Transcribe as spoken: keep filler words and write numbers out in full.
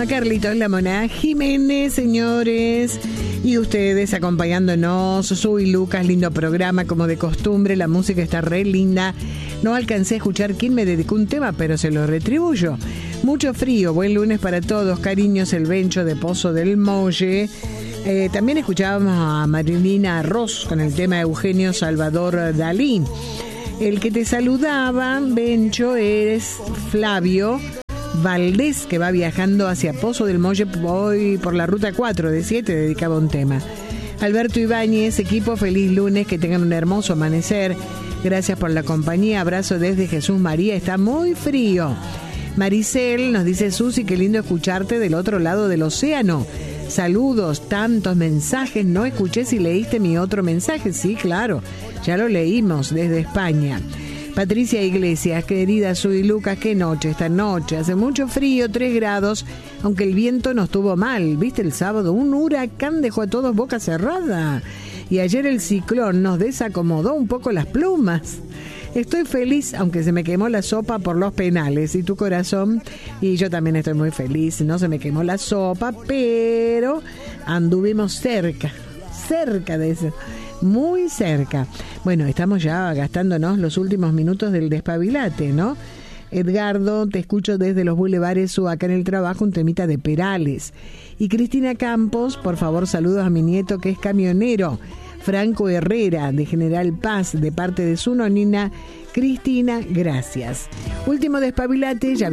a Carlitos Lamona Jiménez, señores, y ustedes acompañándonos. Soy Lucas, lindo programa como de costumbre, la música está re linda. No alcancé a escuchar quién me dedicó un tema, pero se lo retribuyo. Mucho frío, buen lunes para todos, cariños, el Bencho de Pozo del Molle. Eh, también escuchábamos a Marilina Ross con el tema Eugenio Salvador Dalí. El que te saludaba, Bencho, es Flavio Valdés, que va viajando hacia Pozo del Molle hoy por la ruta cuatro de siete, dedicaba un tema. Alberto Ibáñez, equipo, feliz lunes, que tengan un hermoso amanecer. Gracias por la compañía, abrazo desde Jesús María, está muy frío. Maricel nos dice, Susi, qué lindo escucharte del otro lado del océano. Saludos, tantos mensajes, no escuché si leíste mi otro mensaje. Sí, claro, ya lo leímos desde España. Patricia Iglesias, querida, soy Lucas, qué noche esta noche, hace mucho frío, tres grados, aunque el viento no estuvo mal, viste el sábado, un huracán dejó a todos boca cerrada, y ayer el ciclón nos desacomodó un poco las plumas. Estoy feliz, aunque se me quemó la sopa por los penales, y tu corazón, y yo también estoy muy feliz, no se me quemó la sopa, pero anduvimos cerca, cerca de eso. Muy cerca. Bueno, estamos ya gastándonos los últimos minutos del despabilate, ¿no? Edgardo, te escucho desde los bulevares o acá en el trabajo, un temita de Perales. Y Cristina Campos, por favor, saludos a mi nieto que es camionero. Franco Herrera, de General Paz, de parte de su nonina Cristina, gracias. Último despabilate, ya